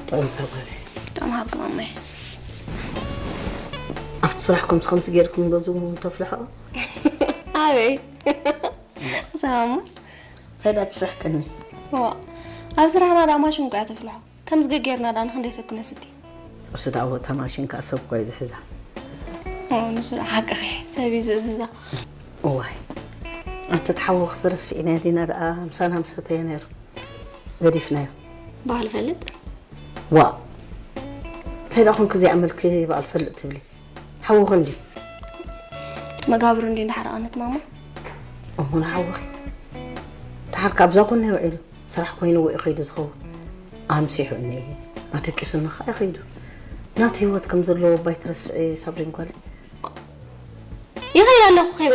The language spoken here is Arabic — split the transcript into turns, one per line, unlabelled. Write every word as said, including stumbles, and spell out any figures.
طعم صعبة
طعم هاك مامي
عرفت صراحكم خمس غيركم لازم تفلحوا
أبي سامس
هذا تسحكني
وا أسرع أنا ما شو قاعد تفلحوا كم زغيرنا أنا خلي سكون ستي
وسدعوة تماشين كأسب كويس حزة
أو نسول حق أخي سبي زوزة
واي أنت تحوق زرس إنادينا رأى مسان همسة يناير غريفنا
بعل فلت
وا هذا أخون كذي عمل كذي بعل فلت تبلي حوق عندي
مقابر عندي نحر أنا ماما
أمنا حوق تحرك أبزاقنا وعيله صراحة كوينه ويخيد زخو أمسيحو إني ما تكيسو نخا يخيدو ناتي هو تكمزلو بيت رس صبرين قولي
يغير الله خيب